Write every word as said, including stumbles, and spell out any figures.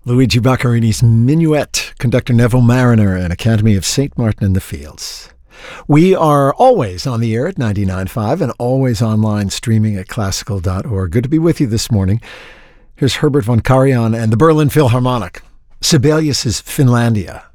Luigi Boccherini's Minuet, conductor Neville Mariner, and Academy of Saint Martin in the Fields. We are always on the air at ninety-nine point five and always online streaming at classical dot org. Good to be with you this morning. Here's Herbert von Karajan and the Berlin Philharmonic. Sibelius' Finlandia.